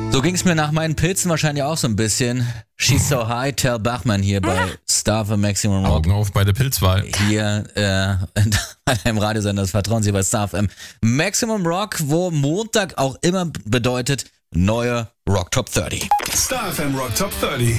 So ging es mir nach meinen Pilzen wahrscheinlich auch so ein bisschen. She's So High, Tell Bachmann hier bei Star für Maximum Rock. Augen auf bei der Pilzwahl. Hier bei einem Radiosender, das vertrauen Sie bei Star FM. Maximum Rock, wo Montag auch immer bedeutet, neue Rock Top 30. Star FM Rock Top 30.